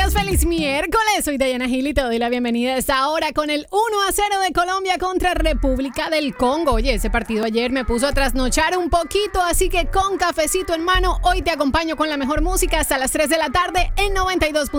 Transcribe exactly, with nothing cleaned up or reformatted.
días, feliz miércoles. Soy Diana Gil y te doy la bienvenida a esta hora con el uno a cero de Colombia contra República del Congo. Oye, ese partido ayer me puso a trasnochar un poquito, así que con cafecito en mano, hoy te acompaño con la mejor música hasta las tres de la tarde en noventa y dos punto